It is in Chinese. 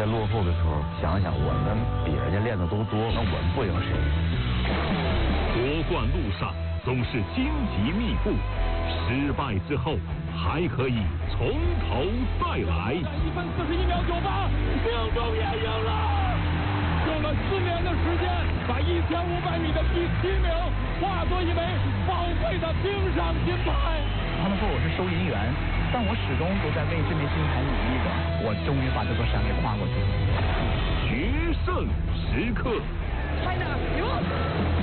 在落后的时候想想，我们比人家练的都多，那我们不赢谁？ 夺冠路上总是荆棘密布，失败之后还可以从头再来。 1分41秒98，命中也赢了！用了4年的时间，把1500米的第7名化作一枚宝贵的冰上金牌。 他们说我是收银员，但我始终都在为这枚金牌努力着。我终于把这座山给跨过去了。 决胜时刻。 China，